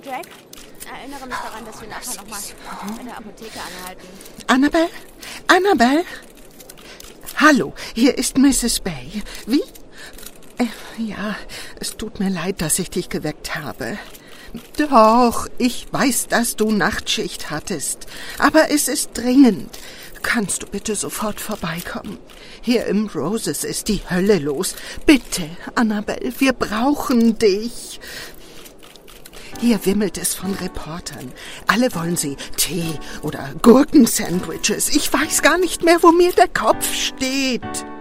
Jack, erinnere mich daran, dass wir nachher nochmal bei der Apotheke anhalten. Annabelle? Annabelle? Hallo, hier ist Mrs. Bay. Wie? Ja, es tut mir leid, dass ich dich geweckt habe. Doch, ich weiß, dass du Nachtschicht hattest. Aber es ist dringend. Kannst du bitte sofort vorbeikommen? Hier im Roses ist die Hölle los. Bitte, Annabelle, wir brauchen dich. Hier wimmelt es von Reportern. Alle wollen sie Tee oder Gurkensandwiches. Ich weiß gar nicht mehr, wo mir der Kopf steht.